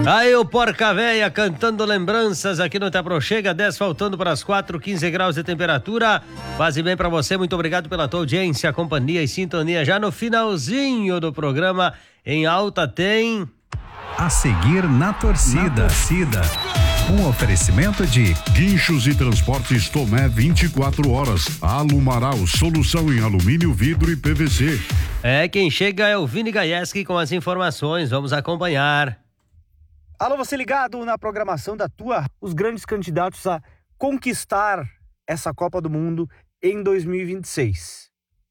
Aí o Porca Véia cantando lembranças aqui no Te Aproxega, 10 faltando para as 4, 15 graus de temperatura. Quase bem para você, muito obrigado pela tua audiência, companhia e sintonia. Já no finalzinho do programa, em alta tem... A seguir na torcida. Um oferecimento de Guinchos e Transportes Tomé 24 horas. Alumaral, solução em alumínio, vidro e PVC. Quem chega é o Vini Gaieski com as informações. Vamos acompanhar. Alô, você ligado na programação da Tua, os grandes candidatos a conquistar essa Copa do Mundo em 2026.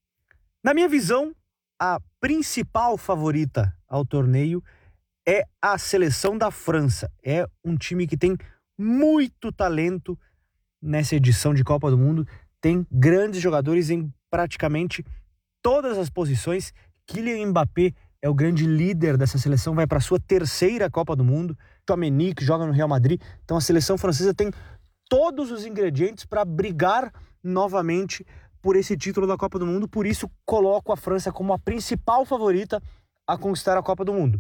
Na minha visão, a principal favorita ao torneio é a seleção da França. É um time que tem muito talento nessa edição de Copa do Mundo. Tem grandes jogadores em praticamente todas as posições. Kylian Mbappé é o grande líder dessa seleção, vai para a sua terceira Copa do Mundo. Tchouaméni, que joga no Real Madrid. Então a seleção francesa tem todos os ingredientes para brigar novamente por esse título da Copa do Mundo. Por isso, coloco a França como a principal favorita a conquistar a Copa do Mundo.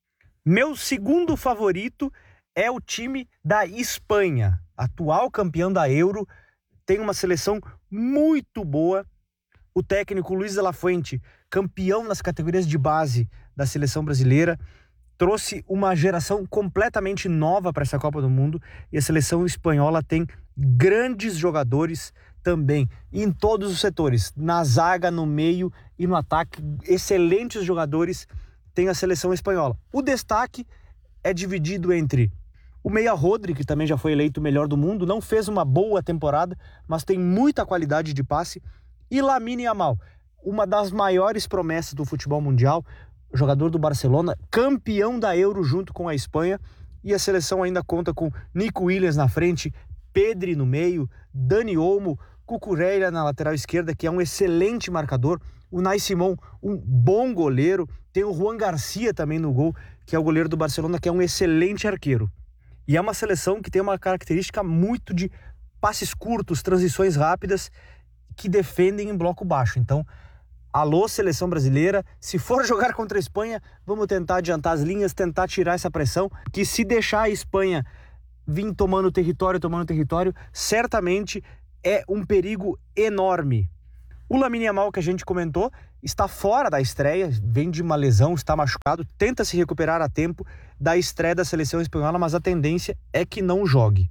Meu segundo favorito é o time da Espanha, atual campeão da Euro, tem uma seleção muito boa. O técnico Luis de la Fuente, campeão nas categorias de base da seleção brasileira, trouxe uma geração completamente nova para essa Copa do Mundo, e a seleção espanhola tem grandes jogadores também em todos os setores, na zaga, no meio e no ataque, excelentes jogadores tem a seleção espanhola. O destaque é dividido entre o meia Rodri, que também já foi eleito o melhor do mundo, não fez uma boa temporada, mas tem muita qualidade de passe, e Lamine Yamal, uma das maiores promessas do futebol mundial, jogador do Barcelona, campeão da Euro junto com a Espanha, e a seleção ainda conta com Nico Williams na frente, Pedri no meio, Dani Olmo, Cucurella na lateral esquerda, que é um excelente marcador, o Unai Simon, um bom goleiro, tem o Juan Garcia também no gol, que é o goleiro do Barcelona, que é um excelente arqueiro. E é uma seleção que tem uma característica muito de passes curtos, transições rápidas, que defendem em bloco baixo. Então, alô, seleção brasileira, se for jogar contra a Espanha, vamos tentar adiantar as linhas, tentar tirar essa pressão, que se deixar a Espanha vir tomando território, certamente é um perigo enorme. O Lamine Yamal, que a gente comentou, está fora da estreia, vem de uma lesão, está machucado, tenta se recuperar a tempo da estreia da seleção espanhola, mas a tendência é que não jogue.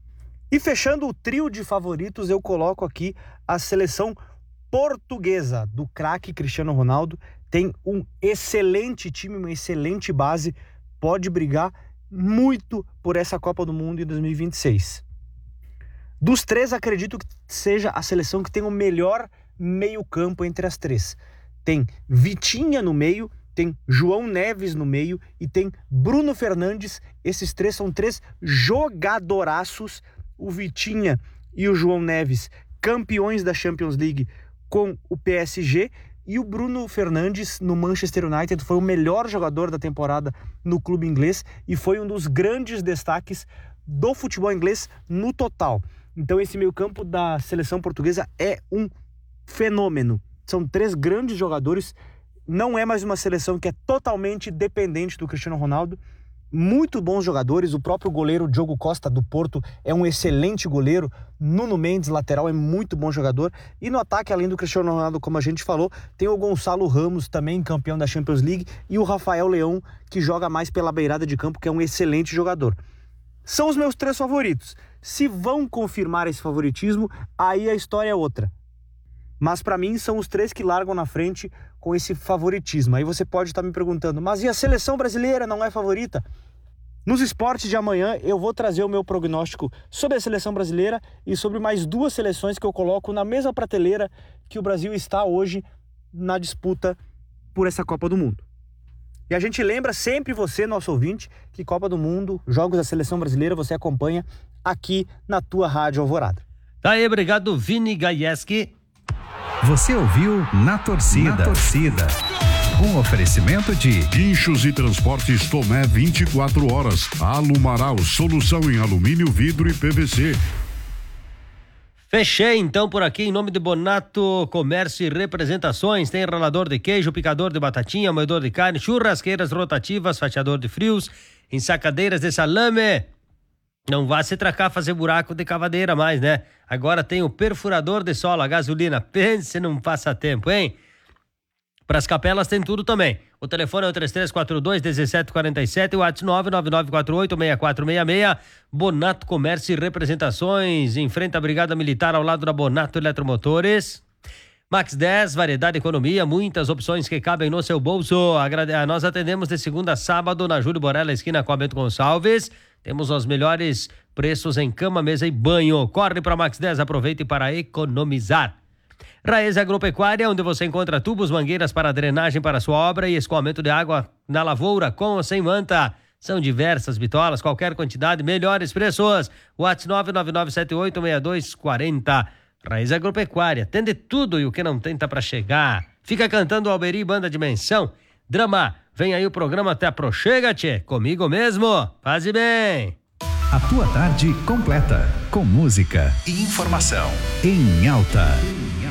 E fechando o trio de favoritos, eu coloco aqui a seleção portuguesa do craque Cristiano Ronaldo. Tem um excelente time, uma excelente base, pode brigar muito por essa Copa do Mundo em 2026. Dos três, acredito que seja a seleção que tem o melhor meio-campo entre as três. Tem Vitinha no meio, tem João Neves no meio e tem Bruno Fernandes. Esses três são três jogadoraços. O Vitinha e o João Neves, campeões da Champions League com o PSG, e o Bruno Fernandes no Manchester United foi o melhor jogador da temporada no clube inglês e foi um dos grandes destaques do futebol inglês no total. Então esse meio-campo da seleção portuguesa é um fenômeno. São três grandes jogadores, não é mais uma seleção que é totalmente dependente do Cristiano Ronaldo. Muito bons jogadores, o próprio goleiro Diogo Costa do Porto é um excelente goleiro, Nuno Mendes, lateral, é muito bom jogador, e no ataque, além do Cristiano Ronaldo, como a gente falou, tem o Gonçalo Ramos, também campeão da Champions League, e o Rafael Leão, que joga mais pela beirada de campo, que é um excelente jogador. São os meus três favoritos. Se vão confirmar esse favoritismo, aí a história é outra. Mas para mim são os três que largam na frente com esse favoritismo. Aí você pode estar me perguntando, mas e a seleção brasileira não é favorita? Nos esportes de amanhã eu vou trazer o meu prognóstico sobre a seleção brasileira e sobre mais duas seleções que eu coloco na mesma prateleira que o Brasil está hoje na disputa por essa Copa do Mundo. E a gente lembra sempre você, nosso ouvinte, que Copa do Mundo, jogos da seleção brasileira, você acompanha aqui na tua Rádio Alvorada. Tá aí, obrigado, Vini Gaieski. Você ouviu Na Torcida. Um oferecimento de Guinchos e Transportes Tomé 24 horas. Alumaral, solução em alumínio, vidro e PVC. Fechei então por aqui em nome de Bonato Comércio e Representações. Tem ralador de queijo, picador de batatinha, moedor de carne, churrasqueiras rotativas, fatiador de frios, ensacadeiras de salame. Não vá se tracar fazer buraco de cavadeira mais, né? Agora tem o perfurador de sola, gasolina. Pense num passatempo, hein? Para as capelas tem tudo também. O telefone é o 3342-1747 e o WhatsApp 99948-6466. Bonato Comércio e Representações, em frente à Brigada Militar, ao lado da Bonato Eletromotores. Max 10, variedade e economia, muitas opções que cabem no seu bolso. Nós atendemos de segunda a sábado na Júlio Borella, esquina com a Bento Gonçalves. Temos os melhores preços em cama, mesa e banho. Corre para Max 10, aproveite para economizar. Raiz Agropecuária, onde você encontra tubos, mangueiras para drenagem para sua obra e escoamento de água na lavoura, com ou sem manta. São diversas bitolas, qualquer quantidade, melhores preços. WhatsApp 999786240. Raiz Agropecuária, tem de tudo e o que não tem tá pra chegar. Fica cantando Alberi, Banda Dimensão. Drama, vem aí o programa Te Aproxega, tchê. Comigo mesmo, faze bem. A tua tarde completa, com música e informação em alta.